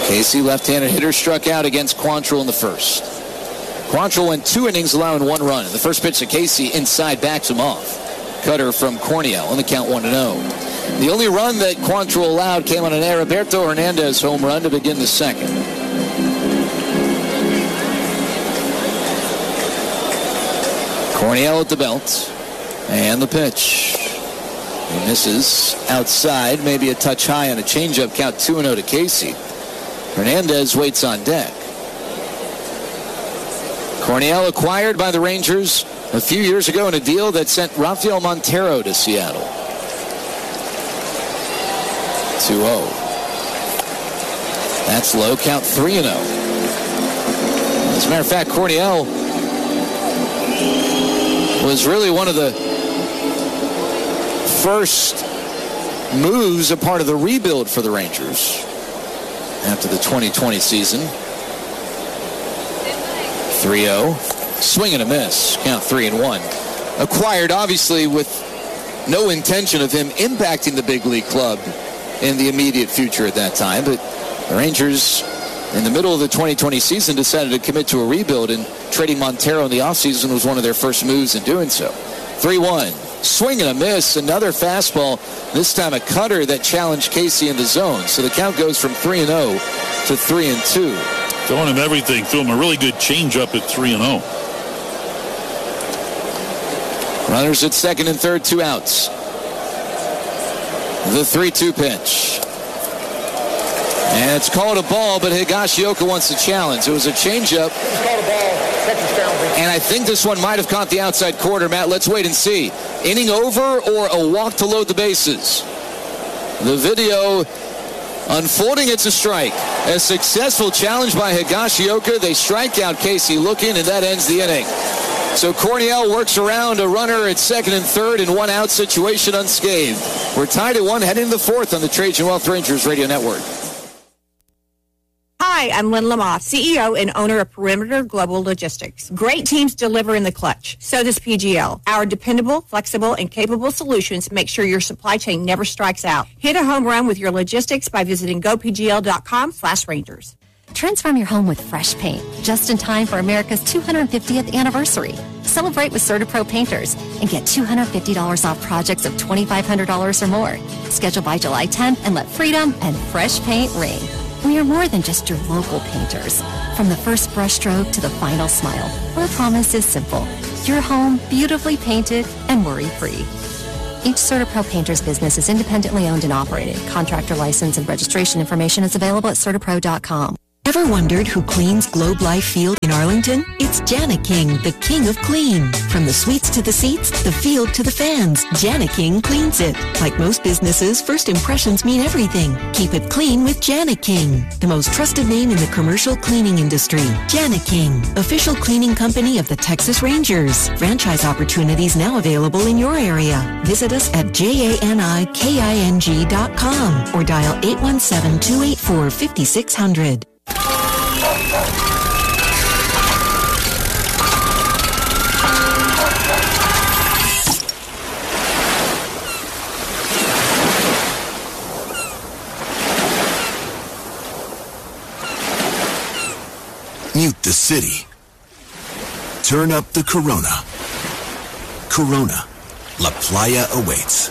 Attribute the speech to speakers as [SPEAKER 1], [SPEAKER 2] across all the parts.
[SPEAKER 1] Casey, left-handed hitter, struck out against Quantrill in the first. Quantrill went 2 innings, allowing 1 run. The first pitch to Casey inside backs him off. Cutter from Corniel on the count 1-0. The only run that Quantrill allowed came on an Heriberto Hernandez home run to begin the second. Corniel at the belt. And the pitch. He misses outside, maybe a touch high on a changeup. Count 2-0 to Casey. Hernandez waits on deck. Corniel acquired by the Rangers a few years ago in a deal that sent Rafael Montero to Seattle. 2-0. That's low. Count 3-0. As a matter of fact, Corniel was really one of the first moves, a part of the rebuild for the Rangers after the 2020 season. 3-0. Swing and a miss. Count 3-1. Acquired, obviously, with no intention of him impacting the big league club in the immediate future at that time. But the Rangers, in the middle of the 2020 season, decided to commit to a rebuild, and trading Montero in the offseason was one of their first moves in doing so. 3-1. Swing and a miss. Another fastball. This time a cutter that challenged Casey in the zone. So the count goes from 3-0 to 3-2.
[SPEAKER 2] Throwing him everything. Threw him a really good changeup at 3-0.
[SPEAKER 1] Runners at second and third, 2 outs. The 3-2 pitch. And it's called a ball, but Higashioka wants to challenge. It was a changeup.
[SPEAKER 3] It's called a ball.
[SPEAKER 1] And I think this one might have caught the outside corner. Matt, let's wait and see. Inning over or a walk to load the bases? The video unfolding, it's a strike. A successful challenge by Higashioka. They strike out Casey looking, and that ends the inning. So Corniel works around a runner at second and third in 1 out situation unscathed. We're tied at 1 heading to the 4th on the Trajan Wealth Rangers Radio Network.
[SPEAKER 4] Hi, I'm Lynn Lamothe, CEO and owner of Perimeter Global Logistics. Great teams deliver in the clutch. So does PGL. Our dependable, flexible, and capable solutions make sure your supply chain never strikes out. Hit a home run with your logistics by visiting gopgl.com/Rangers.
[SPEAKER 5] Transform your home with fresh paint, just in time for America's 250th anniversary. Celebrate with CertaPro Painters and get $250 off projects of $2,500 or more. Schedule by July 10th and let freedom and fresh paint ring. We are more than just your local painters. From the first brushstroke to the final smile, our promise is simple. Your home beautifully painted and worry-free. Each CertaPro Painters business is independently owned and operated. Contractor license and registration information is available at CertaPro.com.
[SPEAKER 6] Ever wondered who cleans Globe Life Field in Arlington? It's Jana King, the king of clean. From the suites to the seats, the field to the fans, Jana King cleans it. Like most businesses, first impressions mean everything. Keep it clean with Jana King, the most trusted name in the commercial cleaning industry. Jana King, official cleaning company of the Texas Rangers. Franchise opportunities now available in your area. Visit us at JANIKING.com or dial 817-284-5600.
[SPEAKER 7] Mute the city. Turn up the Corona. Corona. La Playa awaits.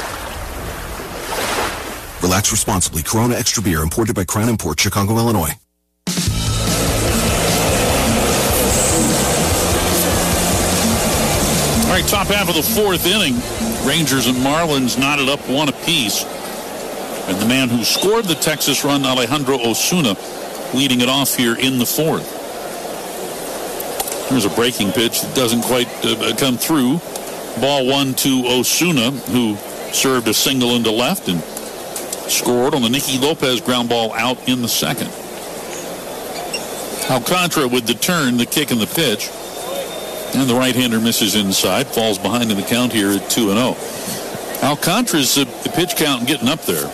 [SPEAKER 7] Relax responsibly. Corona Extra Beer, imported by Crown Import, Chicago, Illinois.
[SPEAKER 2] All right, top half of the 4th inning. Rangers and Marlins knotted up 1 apiece. And the man who scored the Texas run, Alejandro Osuna, leading it off here in the 4th. There's a breaking pitch that doesn't quite come through. Ball 1 to Osuna, who served a single into left and scored on the Nicky Lopez ground ball out in the 2nd. Alcantara with the turn, the kick and the pitch. And the right-hander misses inside, falls behind in the count here at 2-0. Alcantara's pitch count getting up there.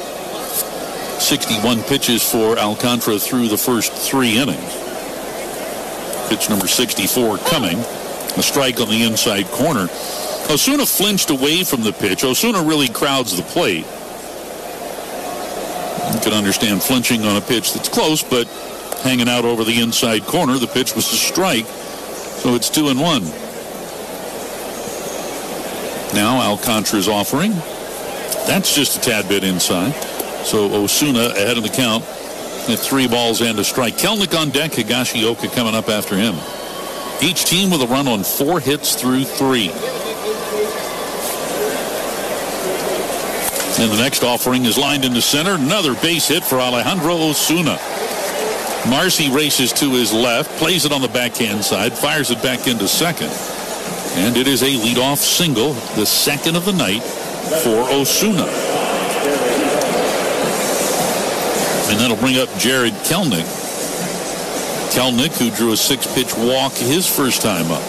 [SPEAKER 2] 61 pitches for Alcantara through the first 3 innings. Pitch number 64 coming. A strike on the inside corner. Osuna flinched away from the pitch. Osuna really crowds the plate. can understand flinching on a pitch that's close, but hanging out over the inside corner, the pitch was a strike, so it's 2-1. Now Alcantara's offering. That's just a tad bit inside. So Osuna ahead of the count at 3 balls and a strike. Kelenic on deck, Higashioka coming up after him. Each team with a run on 4 hits through 3. And the next offering is lined into center. Another base hit for Alejandro Osuna. Marcy races to his left, plays it on the backhand side, fires it back into second. And it is a leadoff single, the second of the night for Osuna. And that'll bring up Jared Kelenic. Kelenic, who drew a 6-pitch walk his first time up.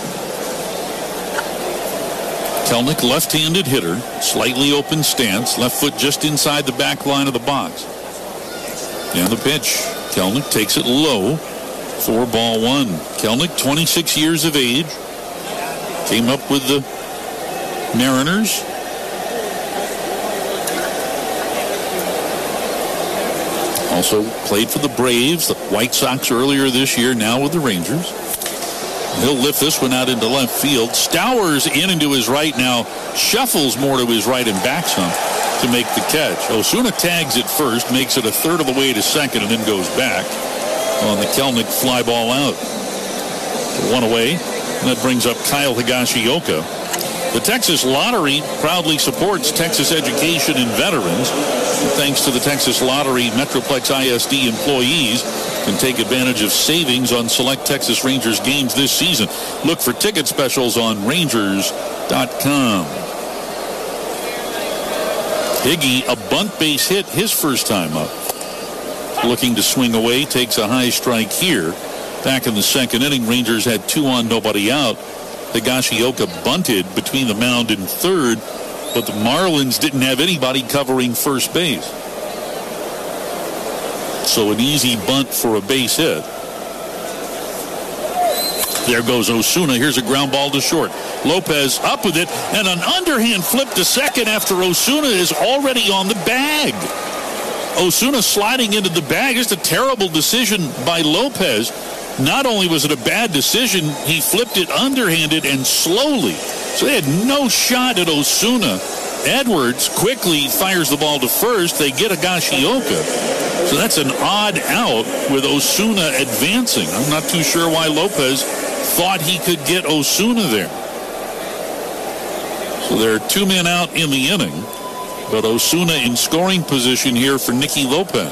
[SPEAKER 2] Kelenic, left-handed hitter, slightly open stance, left foot just inside the back line of the box. And the pitch. Kelenic takes it low for ball 1. Kelenic, 26 years of age, came up with the Mariners. Also played for the Braves, the White Sox earlier this year, now with the Rangers. He'll lift this one out into left field. Stowers in and to his right now, shuffles more to his right and backs him to make the catch. Osuna tags it first, makes it a third of the way to second, and then goes back on the Kelenic fly ball out. 1 away, and that brings up Kyle Higashioka. The Texas Lottery proudly supports Texas education and veterans. Thanks to the Texas Lottery, Metroplex ISD employees can take advantage of savings on select Texas Rangers games this season. Look for ticket specials on Rangers.com. Higgy, a bunt base hit his first time up. Looking to swing away, takes a high strike here. Back in the second inning, Rangers had 2 on, nobody out. Higashioka bunted between the mound and third, but the Marlins didn't have anybody covering first base. So an easy bunt for a base hit. There goes Osuna. Here's a ground ball to short. Lopez up with it, and an underhand flip to second after Osuna is already on the bag. Osuna sliding into the bag. Just a terrible decision by Lopez. Not only was it a bad decision, he flipped it underhanded and slowly. So they had no shot at Osuna. Edwards quickly fires the ball to first. They get Higashioka. So that's an odd out with Osuna advancing. I'm not too sure why Lopez thought he could get Osuna there. So there are 2 men out in the inning, but Osuna in scoring position here for Nicky Lopez.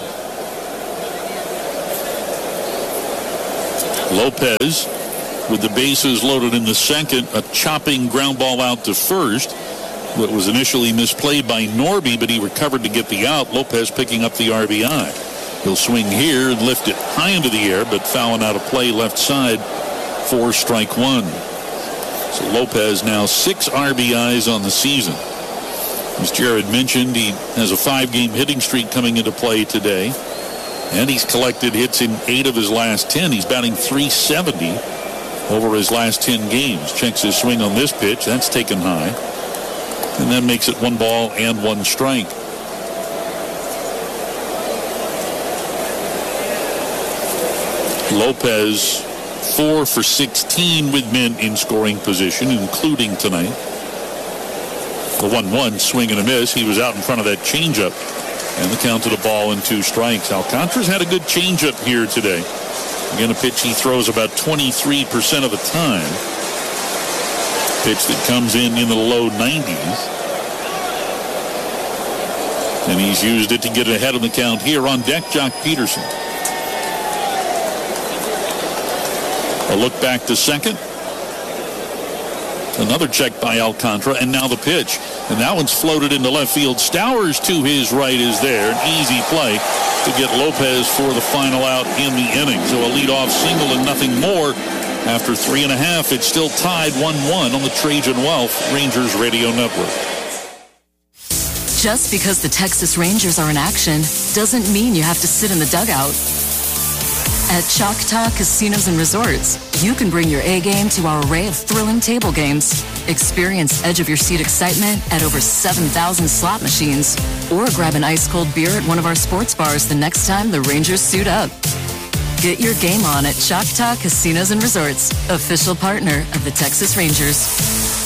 [SPEAKER 2] Lopez with the bases loaded in the second, a chopping ground ball out to first that was initially misplayed by Norby, but he recovered to get the out. Lopez picking up the RBI. He'll swing here and lift it high into the air, but fouling out of play left side for strike 1. So Lopez now 6 RBIs on the season. As Jared mentioned, he has a 5-game hitting streak coming into play today. And he's collected hits in 8 of his last 10. He's batting .370 over his last 10 games. Checks his swing on this pitch. That's taken high. And that makes it 1 ball and 1 strike. Lopez 4 for 16 with men in scoring position, including tonight. The 1-1 swing and a miss. He was out in front of that changeup. And the count to the ball and 2 strikes. Alcantara's had a good changeup here today. Again, a pitch he throws about 23% of the time. Pitch that comes in the low 90s. And he's used it to get ahead of the count here. On deck, Jock Peterson. A look back to second. Another check by Alcantara, and now the pitch. And that one's floated into left field. Stowers to his right is there. An easy play to get Lopez for the final out in the inning. So a leadoff single and nothing more. After 3.5, it's still tied 1-1 on the Trajan Wealth Rangers Radio Network.
[SPEAKER 3] Just because the Texas Rangers are in action doesn't mean you have to sit in the dugout. At Choctaw Casinos and Resorts, you can bring your A game to our array of thrilling table games. Experience edge-of-your-seat excitement at over 7,000 slot machines. Or grab an ice-cold beer at one of our sports bars the next time the Rangers suit up. Get your game on at Choctaw Casinos and Resorts, official partner of the Texas Rangers.